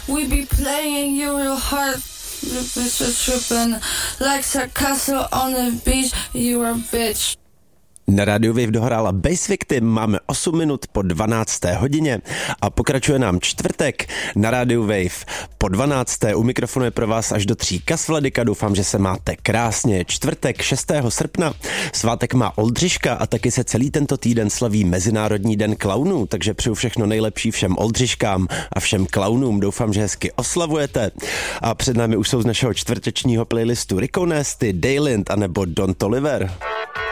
We be playing you real hard. The bitch is tripping like Sarkasso on the beach. You are a bitch. Na rádiu Wave dohrála Bass Victim, máme 8 minut po 12. hodině a pokračuje nám čtvrtek na rádiu Wave. Po 12. u mikrofonu je pro vás až do 3 Kas Vladyka, doufám, že se máte krásně. Čtvrtek 6. srpna, svátek má Oldřiška a taky se celý tento týden slaví Mezinárodní den klaunů, takže přeju všechno nejlepší všem Oldřiškám a všem klaunům, doufám, že hezky oslavujete. A před námi už jsou z našeho čtvrtečního playlistu Rico Nasty, Daylind anebo Don Toliver.